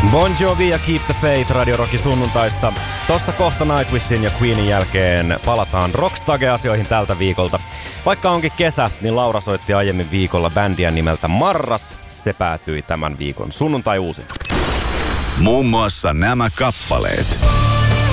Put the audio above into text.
Bon Jovi ja Keep the Faith Radio Rockin sunnuntaissa. Tossa kohta Nightwishin ja Queenin jälkeen palataan Rockstage-asioihin tältä viikolta. Vaikka onkin kesä, niin Laura soitti aiemmin viikolla bändiä nimeltä Marras. Se päätyi tämän viikon sunnuntai-uusinnaksi. Muun muassa nämä kappaleet.